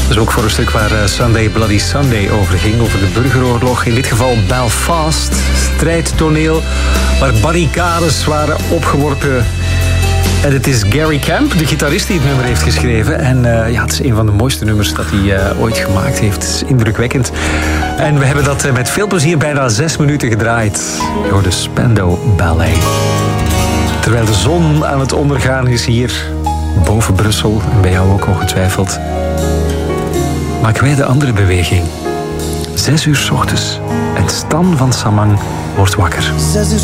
Dat is ook voor een stuk waar Sunday Bloody Sunday over ging, over de burgeroorlog. In dit geval Belfast, strijdtoneel waar barricades waren opgeworpen. En het is Gary Camp, de gitarist, die het nummer heeft geschreven. En het is een van de mooiste nummers dat hij ooit gemaakt heeft. Het is indrukwekkend. En we hebben dat met veel plezier bijna 6 minuten gedraaid door de Spandau Ballet. Terwijl de zon aan het ondergaan is hier boven Brussel, en bij jou ook ongetwijfeld, maken wij de andere beweging. 6 uur 's ochtends en Stan van Samang wordt wakker. 6 uur